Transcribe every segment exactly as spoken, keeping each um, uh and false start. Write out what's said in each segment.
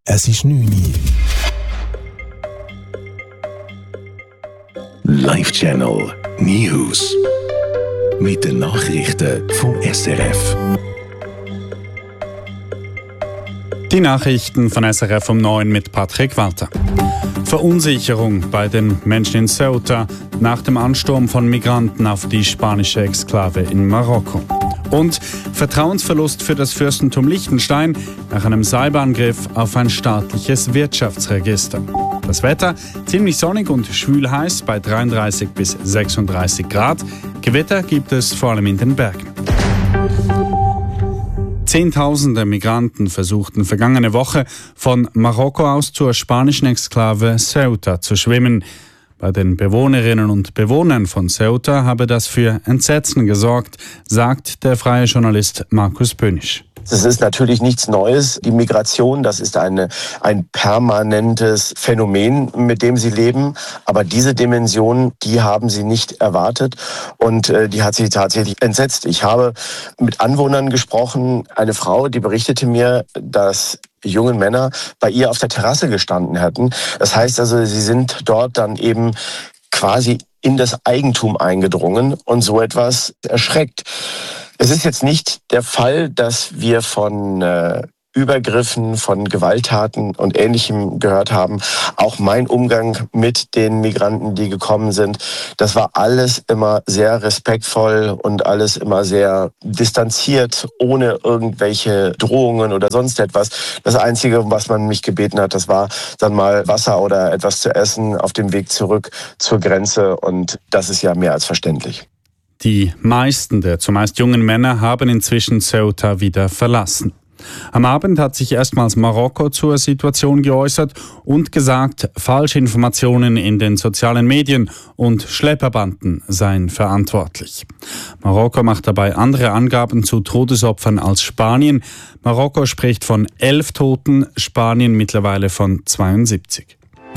Es ist neun Uhr. Live Channel News. Mit den Nachrichten vom S R F. Die Nachrichten von S R F um neun mit Patrick Walter. Verunsicherung bei den Menschen in Ceuta nach dem Ansturm von Migranten auf die spanische Exklave in Marokko. Und Vertrauensverlust für das Fürstentum Liechtenstein nach einem Cyberangriff auf ein staatliches Wirtschaftsregister. Das Wetter ziemlich sonnig und schwül heiß bei dreiunddreißig bis sechsunddreißig Grad. Gewitter gibt es vor allem in den Bergen. Zehntausende Migranten versuchten vergangene Woche von Marokko aus zur spanischen Exklave Ceuta zu schwimmen. Bei den Bewohnerinnen und Bewohnern von Ceuta habe das für Entsetzen gesorgt, sagt der freie Journalist Markus Bönisch. Das ist natürlich nichts Neues. Die Migration, das ist eine, ein permanentes Phänomen, mit dem sie leben. Aber diese Dimension, die haben sie nicht erwartet und äh, die hat sie tatsächlich entsetzt. Ich habe mit Anwohnern gesprochen. Eine Frau, die berichtete mir, dass junge Männer bei ihr auf der Terrasse gestanden hätten. Das heißt also, sie sind dort dann eben quasi in das Eigentum eingedrungen und so etwas erschreckt. Es ist jetzt nicht der Fall, dass wir von äh, Übergriffen, von Gewalttaten und Ähnlichem gehört haben. Auch mein Umgang mit den Migranten, die gekommen sind, das war alles immer sehr respektvoll und alles immer sehr distanziert, ohne irgendwelche Drohungen oder sonst etwas. Das Einzige, was man mich gebeten hat, das war dann mal Wasser oder etwas zu essen auf dem Weg zurück zur Grenze und das ist ja mehr als verständlich. Die meisten der zumeist jungen Männer haben inzwischen Ceuta wieder verlassen. Am Abend hat sich erstmals Marokko zur Situation geäußert und gesagt, Falschinformationen in den sozialen Medien und Schlepperbanden seien verantwortlich. Marokko macht dabei andere Angaben zu Todesopfern als Spanien. Marokko spricht von elf Toten, Spanien mittlerweile von zweiundsiebzig.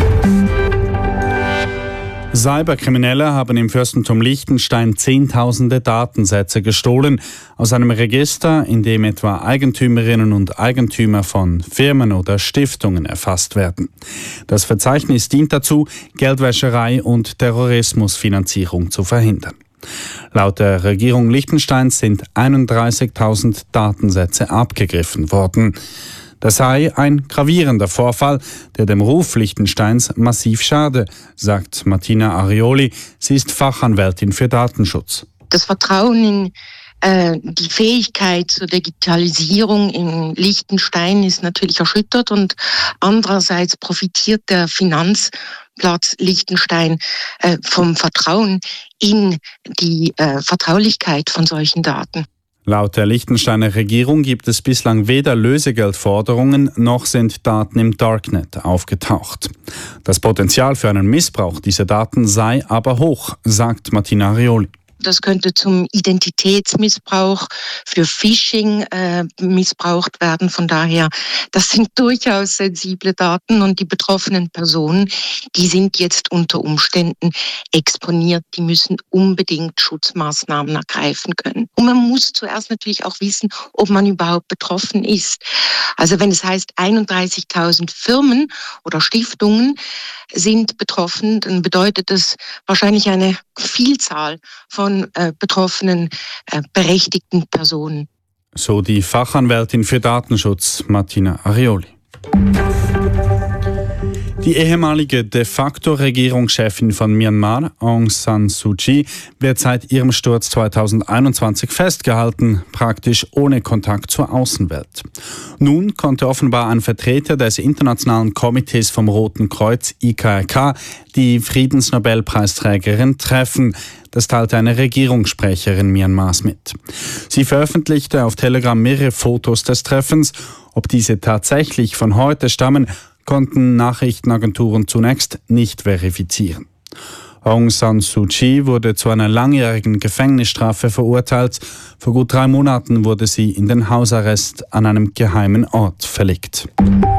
Cyberkriminelle haben im Fürstentum Liechtenstein Zehntausende Datensätze gestohlen aus einem Register, in dem etwa Eigentümerinnen und Eigentümer von Firmen oder Stiftungen erfasst werden. Das Verzeichnis dient dazu, Geldwäscherei und Terrorismusfinanzierung zu verhindern. Laut der Regierung Liechtensteins sind einunddreißigtausend Datensätze abgegriffen worden. Das sei ein gravierender Vorfall, der dem Ruf Liechtensteins massiv schade, sagt Martina Arioli. Sie ist Fachanwältin für Datenschutz. Das Vertrauen in äh, die Fähigkeit zur Digitalisierung in Liechtenstein ist natürlich erschüttert und andererseits profitiert der Finanzplatz Liechtenstein äh, vom Vertrauen in die äh, Vertraulichkeit von solchen Daten. Laut der Liechtensteiner Regierung gibt es bislang weder Lösegeldforderungen noch sind Daten im Darknet aufgetaucht. Das Potenzial für einen Missbrauch dieser Daten sei aber hoch, sagt Martina Arioli. Das könnte zum Identitätsmissbrauch, für Phishing äh, missbraucht werden. Von daher, das sind durchaus sensible Daten und die betroffenen Personen, die sind jetzt unter Umständen exponiert. Die müssen unbedingt Schutzmaßnahmen ergreifen können. Und man muss zuerst natürlich auch wissen, ob man überhaupt betroffen ist. Also wenn es heißt, einunddreißigtausend Firmen oder Stiftungen sind betroffen, dann bedeutet das wahrscheinlich eine Vielzahl von äh, betroffenen, äh, berechtigten Personen. So die Fachanwältin für Datenschutz Martina Arioli. Die ehemalige de facto Regierungschefin von Myanmar, Aung San Suu Kyi, wird seit ihrem Sturz zweitausendeinundzwanzig festgehalten, praktisch ohne Kontakt zur Außenwelt. Nun konnte offenbar ein Vertreter des Internationalen Komitees vom Roten Kreuz I K R K die Friedensnobelpreisträgerin treffen. Das teilte eine Regierungssprecherin Myanmars mit. Sie veröffentlichte auf Telegram mehrere Fotos des Treffens. Ob diese tatsächlich von heute stammen, konnten Nachrichtenagenturen zunächst nicht verifizieren. Aung San Suu Kyi wurde zu einer langjährigen Gefängnisstrafe verurteilt. Vor gut drei Monaten wurde sie in den Hausarrest an einem geheimen Ort verlegt.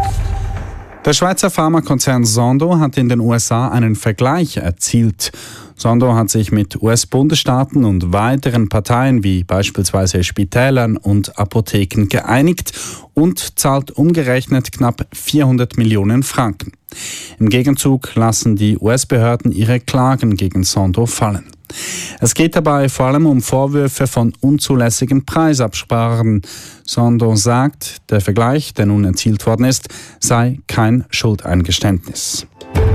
Der Schweizer Pharmakonzern Sandoz hat in den U S A einen Vergleich erzielt. Sandro hat sich mit U S-Bundesstaaten und weiteren Parteien wie beispielsweise Spitälern und Apotheken geeinigt und zahlt umgerechnet knapp vierhundert Millionen Franken. Im Gegenzug lassen die U S-Behörden ihre Klagen gegen Sandro fallen. Es geht dabei vor allem um Vorwürfe von unzulässigen Preisabsprachen. Sandro sagt, der Vergleich, der nun erzielt worden ist, sei kein Schuldeingeständnis.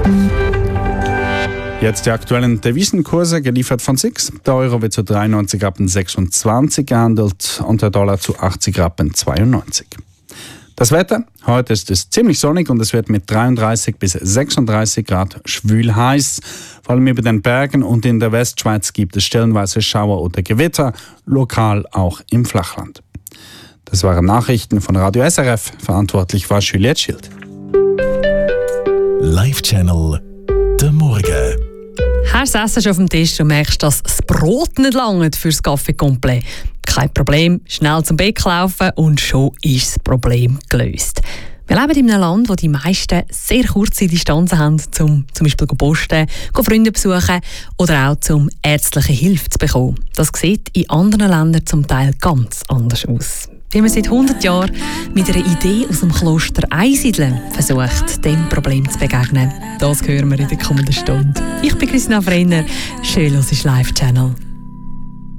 Jetzt die aktuellen Devisenkurse, geliefert von S I X. Der Euro wird zu dreiundneunzig Rappen sechsundzwanzig gehandelt und der Dollar zu achtzig Rappen zweiundneunzig. Das Wetter, heute ist es ziemlich sonnig und es wird mit dreiunddreißig bis sechsunddreißig Grad schwül heiß. Vor allem über den Bergen und in der Westschweiz gibt es stellenweise Schauer oder Gewitter, lokal auch im Flachland. Das waren Nachrichten von Radio S R F, verantwortlich war Juliette Schild. Live-Channel der Morgen. Hast du das Essen schon auf dem Tisch und merkst, dass das Brot nicht langt fürs Café Complet? Kein Problem, schnell zum Bäck laufen und schon ist das Problem gelöst. Wir leben in einem Land, wo die meisten sehr kurze Distanzen haben, um zum Beispiel zu posten, Freunde besuchen oder auch um ärztliche Hilfe zu bekommen. Das sieht in anderen Ländern zum Teil ganz anders aus. Wie man seit hundert Jahren mit einer Idee aus dem Kloster Einsiedeln versucht, dem Problem zu begegnen. Das hören wir in der kommenden Stunde. Ich bin Christina Brenner. Schön, dass es Live-Channel.